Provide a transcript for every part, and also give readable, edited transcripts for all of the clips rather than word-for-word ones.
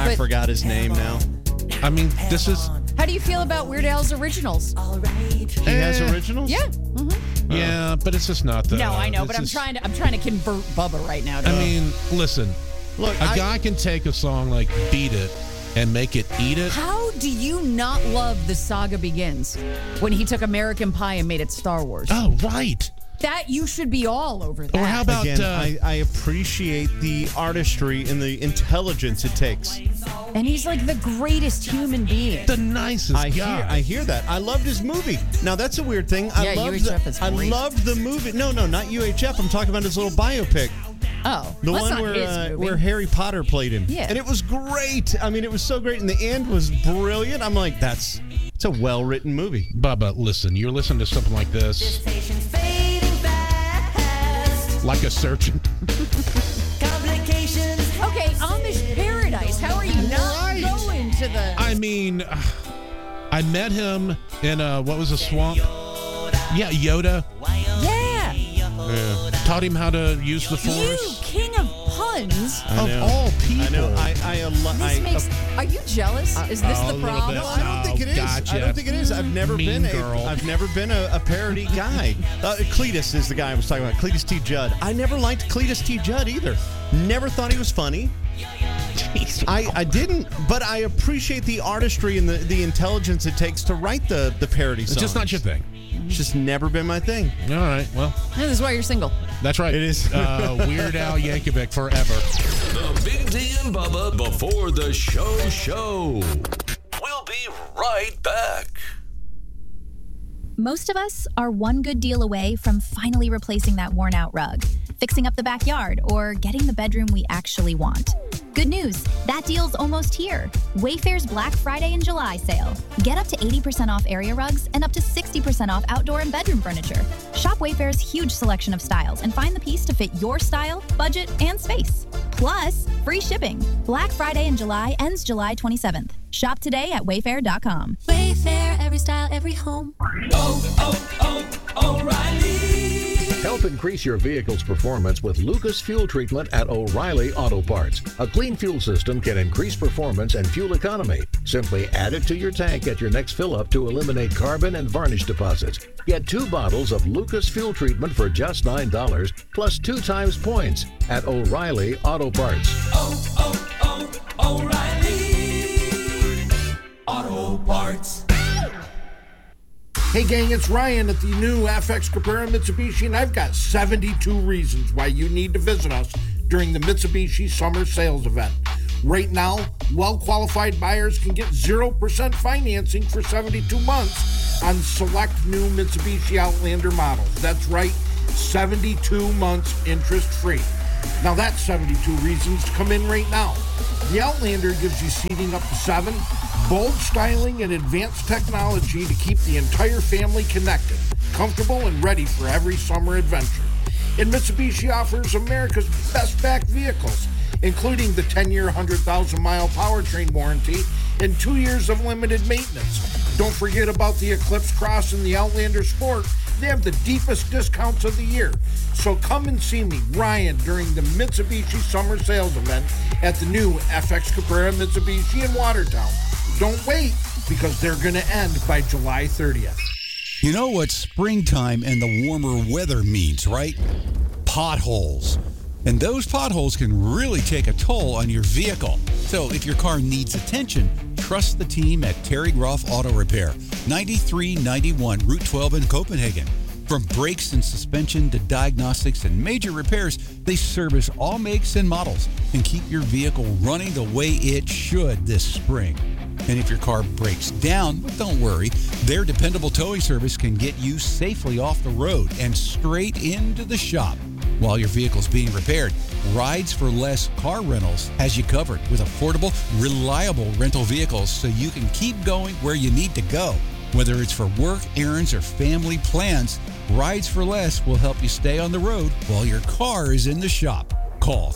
I forgot his name now. I mean, this is... How do you feel about Weird Al's originals? He has originals? Yeah. Mm-hmm. Yeah, but it's just not the... No, I know, but I'm trying to convert Bubba right now. I mean, listen. Look, a guy can take a song like Beat It and make it eat it. How do you not love The Saga Begins when he took American Pie and made it Star Wars? Oh, right. That you should be all over that. Or how about... Again, I appreciate the artistry and the intelligence it takes. And he's like the greatest human being. the nicest guy. I hear that. I loved his movie. Now, that's a weird thing. Yeah, UHF is I great. loved the movie. No, not UHF. I'm talking about his little biopic. Oh, The well, that's one not his movie. where Harry Potter played him. Yeah. And it was great. I mean, it was so great. And the end was brilliant. I'm like, it's a well-written movie. Bubba, listen. You're listening to something like this. Like a surgeon. Okay, Amish Paradise. How are you not going to the... I mean, I met him in what was a swamp? Yeah, Yoda. Yeah. Taught him how to use the You, Force. king of puns. Of all people. I know. This makes... Are you jealous? Is this a the little problem? bit. No, I don't think it is. Gotcha. I don't think it is. I've never Mean been girl. I've never been a parody guy. Cletus is the guy I was talking about. Cletus T. Judd. I never liked Cletus T. Judd either. Never thought he was funny. I didn't, but I appreciate the artistry and the intelligence it takes to write the parody songs. It's just not your thing. It's just never been my thing. All right, well, Yeah, this is why you're single. that's right. It is. Weird Al Yankovic forever. The Big D and Bubba before the show. We'll be right back. Most of us are one good deal away from finally replacing that worn-out rug, fixing up the backyard, or getting the bedroom we actually want. Good news, that deal's almost here. Wayfair's Black Friday and July sale. Get up to 80% off area rugs and up to 60% off outdoor and bedroom furniture. Shop Wayfair's huge selection of styles and find the piece to fit your style, budget, and space. Plus, free shipping. Black Friday in July ends July 27th. Shop today at wayfair.com. Wayfair, every style, every home. O'Reilly. Help increase your vehicle's performance with Lucas Fuel Treatment at O'Reilly Auto Parts. A clean fuel system can increase performance and fuel economy. Simply add it to your tank at your next fill-up to eliminate carbon and varnish deposits. Get 2 bottles of Lucas Fuel Treatment for just $9 plus 2 times points at O'Reilly Auto Parts. O'Reilly Auto Parts. Hey gang, it's Ryan at the new FX Cabrera Mitsubishi, and I've got 72 reasons why you need to visit us during the Mitsubishi Summer Sales Event. Right now, well-qualified buyers can get 0% financing for 72 months on select new Mitsubishi Outlander models. That's right, 72 months interest-free. Now that's 72 reasons to come in right now. The Outlander gives you seating up to 7, bold styling and advanced technology to keep the entire family connected, comfortable, and ready for every summer adventure. And Mitsubishi offers America's best back vehicles, including the 10-year, 100,000-mile powertrain warranty and 2 years of limited maintenance. Don't forget about the Eclipse Cross and the Outlander Sport. They have the deepest discounts of the year. So come and see me, Ryan, during the Mitsubishi Summer Sales Event at the new FX Cabrera Mitsubishi in Watertown. Don't wait, because they're going to end by July 30th. You know what springtime and the warmer weather means, right? Potholes. And those potholes can really take a toll on your vehicle. So if your car needs attention, trust the team at Terry Groff Auto Repair, 9391 Route 12 in Copenhagen. From brakes and suspension to diagnostics and major repairs, they service all makes and models and keep your vehicle running the way it should this spring. And if your car breaks down, don't worry. Their dependable towing service can get you safely off the road and straight into the shop. While your vehicle's being repaired, Rides for Less Car Rentals has you covered with affordable, reliable rental vehicles so you can keep going where you need to go. Whether it's for work, errands, or family plans, Rides for Less will help you stay on the road while your car is in the shop. Call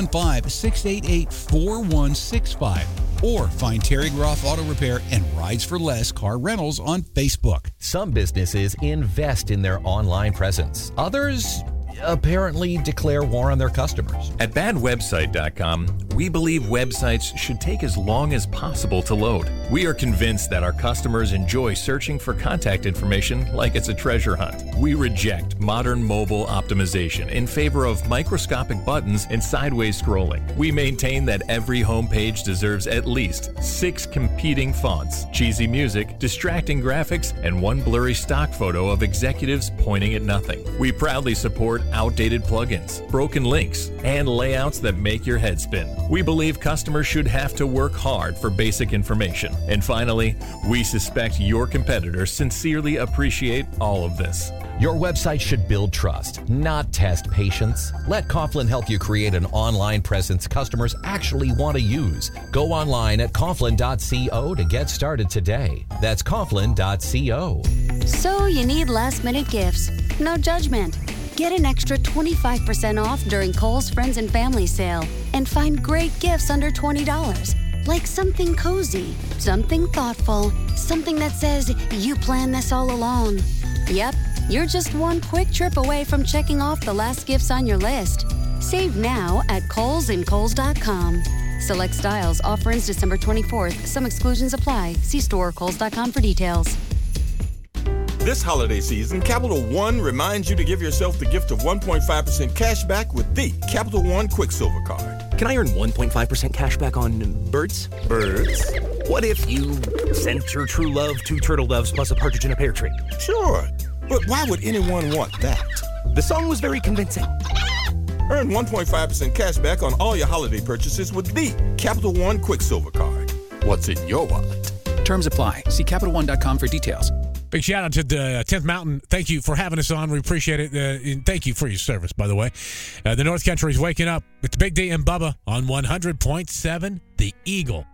315-688-4165 or find Terry Groff Auto Repair and Rides for Less Car Rentals on Facebook. Some businesses invest in their online presence. Others apparently declare war on their customers. At badwebsite.com, We believe websites should take as long as possible to load. We are convinced that our customers enjoy searching for contact information like it's a treasure hunt. We reject modern mobile optimization in favor of microscopic buttons and sideways scrolling. We maintain that every homepage deserves at least 6 competing fonts, cheesy music, distracting graphics, and one blurry stock photo of executives pointing at nothing. We proudly support outdated plugins, broken links, and layouts that make your head spin. We believe customers should have to work hard for basic information. And finally, we suspect your competitors sincerely appreciate all of this. Your website should build trust, not test patience. Let Coughlin help you create an online presence customers actually want to use. Go online at coughlin.co to get started today. That's coughlin.co. So you need last-minute gifts. No judgment. Get an extra 25% off during Kohl's Friends and Family Sale and find great gifts under $20. Like something cozy, something thoughtful, something that says you planned this all along. Yep, you're just one quick trip away from checking off the last gifts on your list. Save now at Kohl's and Kohls.com. Select styles. Offer ends December 24th. Some exclusions apply. See store or Kohls.com for details. This holiday season, Capital One reminds you to give yourself the gift of 1.5% cash back with the Capital One Quicksilver Card. Can I earn 1.5% cash back on birds? Birds? What if you sent your true love 2 turtle doves plus a partridge in a pear tree? Sure, but why would anyone want that? The song was very convincing. Earn 1.5% cash back on all your holiday purchases with the Capital One Quicksilver Card. What's in your wallet? Terms apply. See CapitalOne.com for details. Big shout out to the 10th Mountain. Thank you for having us on. We appreciate it. And thank you for your service, by the way. The North Country is waking up. It's Big D and Bubba on 100.7 The Eagle.